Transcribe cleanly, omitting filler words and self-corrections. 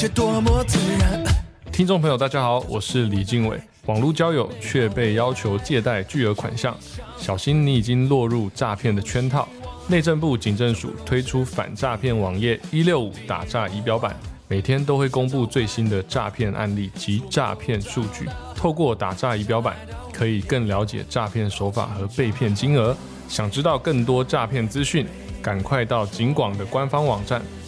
多么自然。 听众朋友大家好，我是李经纬。网络交友却被要求借贷巨额款项，小心你已经落入诈骗的圈套。内政部警政署推出反诈骗网页165打诈仪表板，每天都会公布最新的诈骗案例及诈骗数据。透过打诈仪表板，可以更了解诈骗手法和被骗金额。想知道更多诈骗资讯，赶快到警广的官方网站